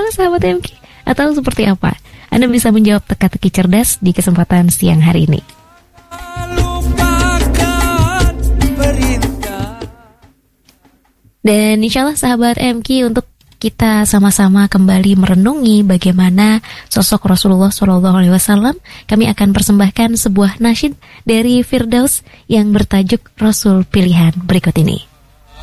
sahabat MK? Atau seperti apa? Anda bisa menjawab teka-teki cerdas di kesempatan siang hari ini. Dan insya Allah sahabat MK, untuk kita sama-sama kembali merenungi bagaimana sosok Rasulullah SAW, kami akan persembahkan sebuah nasyid dari Firdaus yang bertajuk Rasul Pilihan berikut ini.